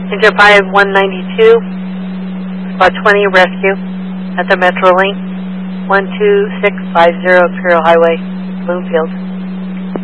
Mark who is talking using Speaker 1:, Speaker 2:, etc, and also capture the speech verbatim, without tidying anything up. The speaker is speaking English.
Speaker 1: Engine five one ninety-two, spot twenty rescue at the Metrolink, one two six five zero Imperial Highway, Bloomfield.